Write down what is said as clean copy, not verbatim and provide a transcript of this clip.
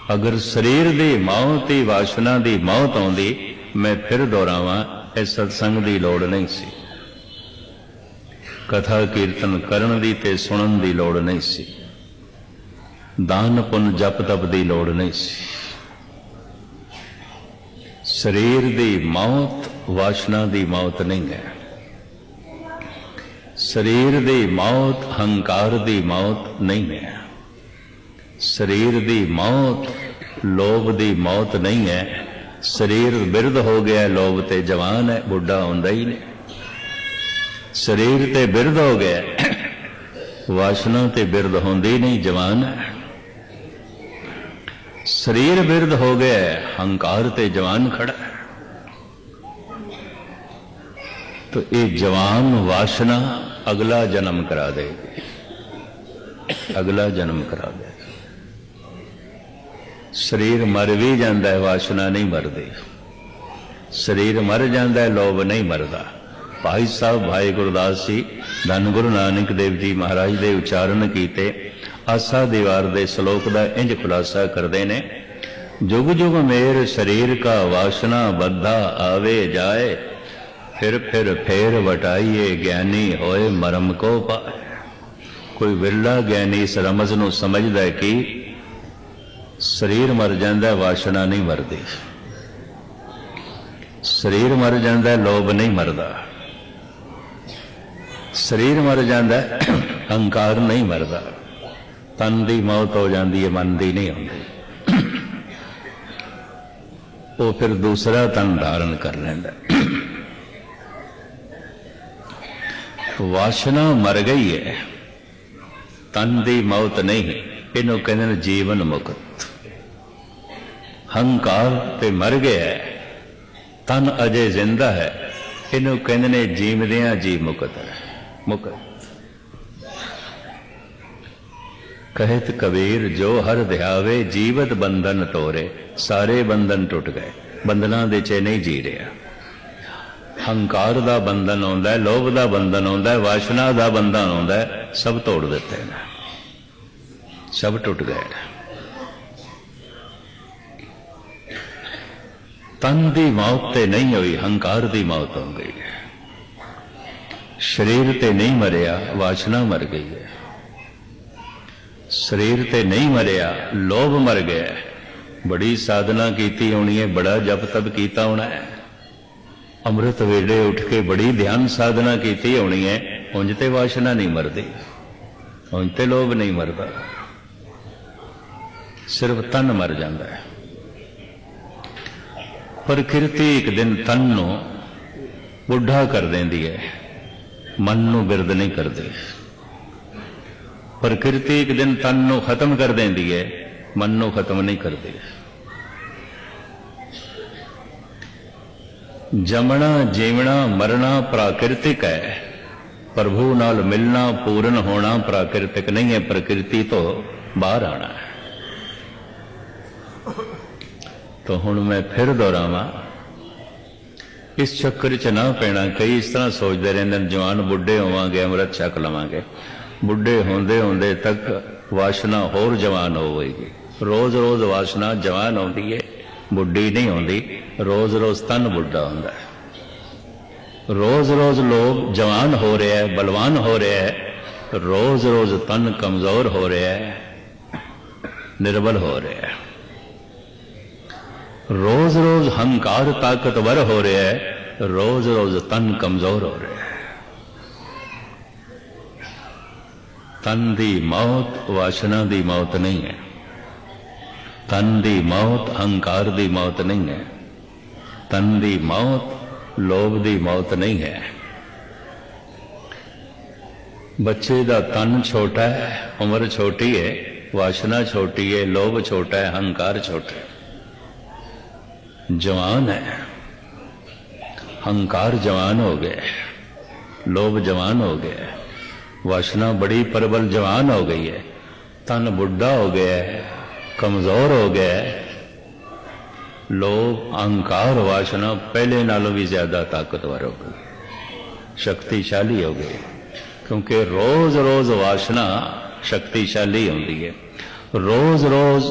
अगर शरीर की मौत ही वासना की मौत आउंदी मैं फिर दोहरावां इस सत्संग की लोड़ नहीं सी। कथा कीर्तन करन दी ते सुनन दी लोड़ नहीं सी। दान पुण्य जप तप की लोड़ नहीं सी। शरीर की मौत वासना की मौत नहीं है। शरीर की मौत हंकार की मौत नहीं है। शरीर की मौत लोभ की मौत नहीं है। शरीर बिरध हो गया, लोभ ते जवान है, बुढ़ा होंदा ही नहीं। शरीर ते बिरध हो गया, वासना ते बिरध होंदी नहीं, जवान है। शरीर बिरध हो गया, हंकार ते जवान खड़ा है। तो ये जवान वासना अगला जन्म करा देगी, अगला जन्म करा देगी। शरीर मर भी जाता है, वासना नहीं मरती। शरीर मर जाता है, लोभ नहीं मरता। भाई साहब भाई गुरदास जी धन गुरु नानक देव जी महाराज दे उच्चारण कीते आसा दीवार दे श्लोक का इंज खुलासा करते ने। जुग जुग मेर शरीर का वासना बद्धा आवे जाए, फिर फेर वटाइए ज्ञानी होए मरम को पाए। कोई विरला ज्ञानी इस रमज नूं समझदा है कि शरीर मर जाता है, वासना नहीं मरती। शरीर मर जाता है, लोभ नहीं मरदा। शरीर मर जाता है, अहंकार नहीं मरदा। तन की मौत हो जाती है, मन की नहीं होती। वो फिर दूसरा तन धारण कर लेंदा। वासना मर गई है, तन की मौत नहीं। इनू कहते जीवन मुक्त। हंकार ते मर गया है, तन अजे जिंदा है। इनू कहते ने जीवदियां जी मुक्त है, मुक्त। कहत कबीर जो हर ध्यावे जीवत बंधन तोरे। सारे बंधन टुट गए, बंधना दे च नहीं जी रहा। हंकार का बंधन आउंदा है, लोभ का बंधन आउंदा है, वासना का बंधन आउंदा है, सब तोड़ दिते हैं, सब टुट गए। तन की मौत ते नहीं हुई, हंकार की मौत हो गई है। शरीर ते नहीं मरिया, वासना मर गई है। शरीर ते नहीं मरिया, लोभ मर गया है। बड़ी साधना कीती होनी है, बड़ा जप तप कीता होना है। अमृत वेले उठ के बड़ी ध्यान साधना कीती होनी है। उंज ते वासना नहीं मरदी, उंज ते लोभ नहीं मरदा, सिर्फ तन मर जाता है। प्रकृति एक दिन तन नूं बुढ़ा कर देंदी है, मन नूं बिरध नहीं करती। प्रकृति एक दिन तन नूं खत्म कर देंदी है, मन नूं खत्म नहीं करती। जमना जीवना मरना प्राकृतिक है, प्रभु नाल मिलना पूर्ण होना प्राकृतिक नहीं है। प्रकृति तो बाहर आना है। तो हुण मैं फिर दोहरावां, इस चक्कर च ना पैना। कई इस तरह सोचते रहते हैं जवान बुढ़े होवांगे, अमृत छक लवांगे। बुढ़े होंदे होंदे तक वासना होर जवान होवेगी। रोज रोज वासना जवान होती है, बुढ़ी नहीं होती। रोज रोज तन बुढ़ा होंदा है। रोज रोज लोग जवान हो रहे हैं, बलवान हो रहे हैं। रोज रोज तन कमजोर हो रहा है, निर्बल हो रहा है। रोज रोज हंकार ताकतवर हो रहा है, रोज रोज तन कमजोर हो रहा है। तन की मौत वासना की मौत नहीं है। तन की मौत अहंकार की मौत नहीं है। तन की मौत लोभ की मौत नहीं है। बच्चे का तन छोटा है, उम्र छोटी है, वासना छोटी है, लोभ छोटा है, अहंकार छोटा है। जवान है, अहंकार जवान हो गया, लोभ जवान हो गया, वासना बड़ी प्रबल जवान हो गई है। तन बुढ़ा हो गया है, कमजोर हो गया है। लोभ अहंकार वासना पहले नालों भी ज्यादा ताकतवर हो गई, शक्तिशाली हो गई। क्योंकि रोज रोज वासना शक्तिशाली होती है। रोज रोज